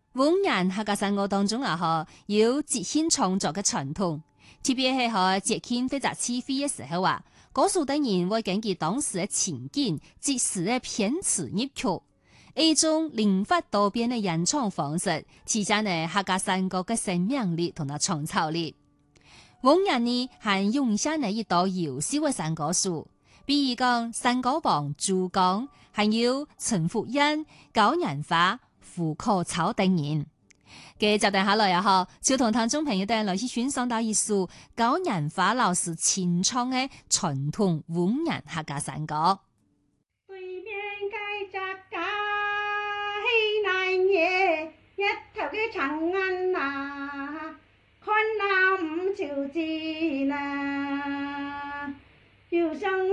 滿人客家山歌當中有即興創作嘅傳統，特別係喺節慶或者聚會嘅時候歌手等人會根據當時嘅情景，即時嘅編詞入曲，一種靈活多變嘅演唱方式，體現咗客家山歌嘅生命力同埋創造力。滿人呢係用上咗一道優秀嘅山歌書，比如講山歌王朱剛，還有陳福恩、高人花、胡可超等人。嘅就等下來就同聽眾朋友哋來去欣賞到一首高人花老師清唱嘅傳統滿人客家山歌。 對面街窄街那夜，一頭嘅長安啊，看那五朝字啦，要上